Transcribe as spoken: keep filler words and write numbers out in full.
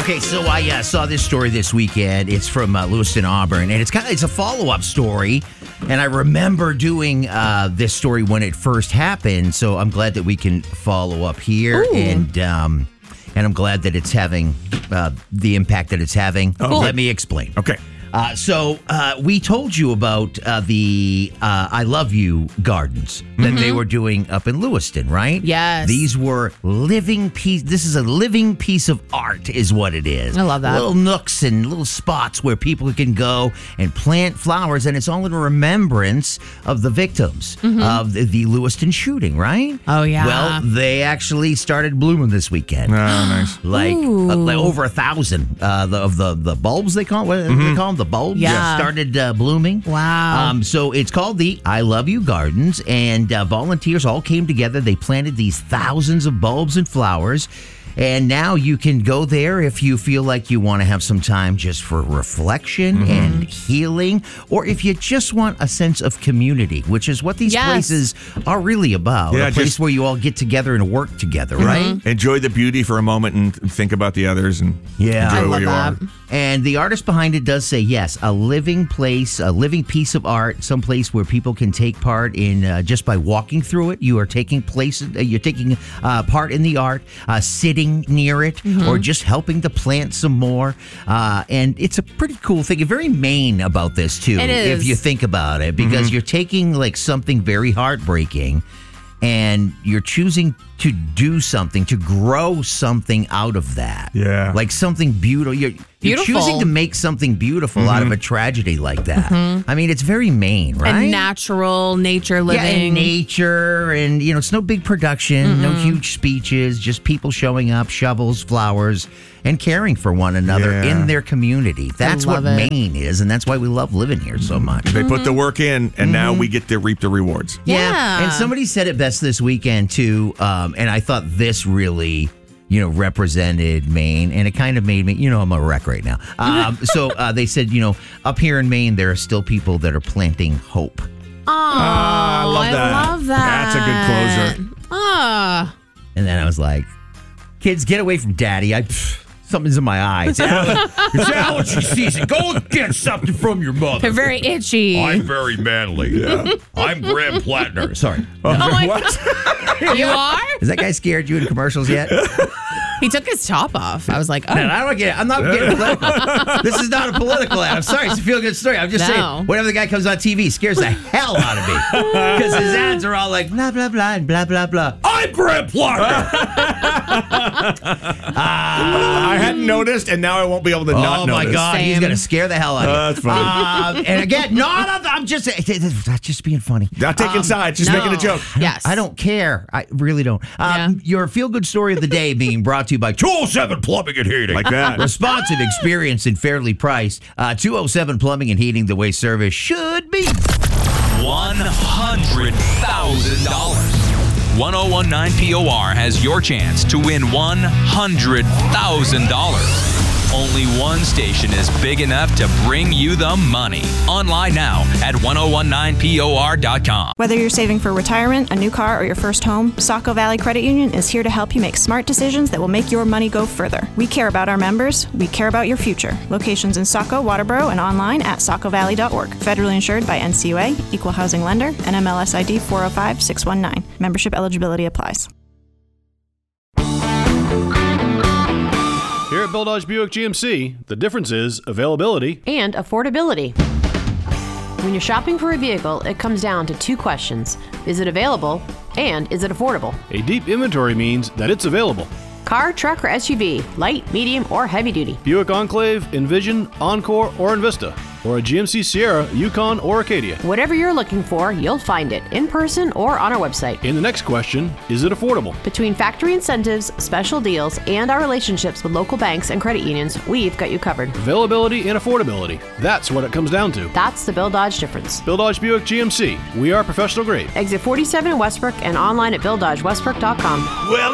Okay, so I uh, saw this story this weekend. It's from uh, Lewiston, Auburn, and it's kind of it's a follow-up story. And I remember doing uh, this story when it first happened, so I'm glad that we can follow up here. Ooh. And um, and I'm glad that it's having uh, the impact that it's having. Oh, Let me explain. Okay. Uh, so uh, we told you about uh, the uh, I Love You gardens that Mm-hmm. they were doing up in Lewiston, right? Yes. These were living piece. This is a living piece of art, is what it is. I love that. Little nooks and little spots where people can go and plant flowers, and it's all in remembrance of the victims of the, the Lewiston shooting, right? Mm-hmm. Oh, yeah. Well, they actually started blooming this weekend. Oh, nice. Like, Ooh. uh, like over a thousand uh, the, of the, the bulbs they call what do they call them the bulbs Yeah. started uh, blooming. Wow. Um, so it's called the I Love You Gardens, and uh, volunteers all came together. They planted these thousands of bulbs and flowers. And now you can go there if you feel like you want to have some time just for reflection Mm-hmm. and healing, or if you just want a sense of community, which is what these Yes. places are really about. Yeah, a place just- where you all get together and work together, right? Enjoy the beauty for a moment and think about the others and Yeah. enjoy I where love you that. are. And the artist behind it does say, yes, a living place, a living piece of art, some place where people can take part in uh, just by walking through it. You are taking place, uh, you're taking uh, part in the art, uh, sitting near it, or just helping to plant some more. Uh, and it's a pretty cool thing. Very Maine about this too, It if is. you think about it, because you're taking like something very heartbreaking, and you're choosing to do something, to grow something out of that. Yeah. Like something beautiful. You're, you're Beautiful. choosing to make something beautiful out of a tragedy like that. I mean, it's very Maine, right? And natural nature living. Yeah, and nature, and you know, it's no big production, no huge speeches, just people showing up, shovels, flowers, and caring for one another Yeah. in their community. That's what love it. Maine is, and that's why we love living here so much. They put the work in, and now we get to reap the rewards. Yeah. And somebody said it best this weekend too, um, and I thought this really, you know, represented Maine, and it kind of made me, you know, I'm a wreck right now. Um, so uh, they said, you know, up here in Maine, there are still people that are planting hope. Oh, Ah, I love that. I love that. That's a good closer. Ah. And then I was like, kids, get away from daddy. I pff, something's in my eye. It's, aller- it's allergy season. Go get something from your mother. They're very itchy. I'm very manly. I'm Graham Plattner. Sorry. Oh my What? You are? Has that guy scared you in commercials yet? He took his top off. I was like, oh. Man, I don't get. I'm not getting political. This is not a political ad. I'm sorry. It's a feel good story. I'm just No. saying. Whenever the guy comes on T V, scares the hell out of me because his ads are all like blah blah blah and blah blah blah. I'm Graham Plattner. I hadn't noticed, and now I won't be able to not Oh notice. my God, he's Same. gonna scare the hell out of you. Uh, that's funny. Um, and again, not. Of, I'm just. That's just being funny. Not taking Um, sides, just no. making a joke. Yes. I don't care. I really don't. Um, Yeah. Your feel good story of the day being brought to you by two oh seven Plumbing and Heating. Like that. Responsive, experienced, and fairly priced. Uh, two oh seven Plumbing and Heating, the way service should be. one hundred thousand dollars. one oh one nine P O R has your chance to win one hundred thousand dollars. Only one station is big enough to bring you the money. Online now at ten nineteen P O R dot com. Whether you're saving for retirement, a new car, or your first home, Saco Valley Credit Union is here to help you make smart decisions that will make your money go further. We care about our members. We care about your future. Locations in Saco, Waterboro, and online at saco valley dot org. Federally insured by N C U A, Equal Housing Lender, and M L S I D four oh five six one nine. Membership eligibility applies. Here at Bill Dodge Buick G M C, the difference is availability. And affordability. When you're shopping for a vehicle, it comes down to two questions. Is it available? And is it affordable? A deep inventory means that it's available. Car, truck, or S U V, light, medium, or heavy duty. Buick Enclave, Envision, Encore, or Envista. Or a G M C Sierra, Yukon, or Acadia. Whatever you're looking for, you'll find it in person or on our website. In the next question, is it affordable? Between factory incentives, special deals, and our relationships with local banks and credit unions, we've got you covered. Availability and affordability. That's what it comes down to. That's the Bill Dodge difference. Bill Dodge Buick G M C. We are professional grade. Exit forty-seven in Westbrook and online at bill dodge westbrook dot com. Well,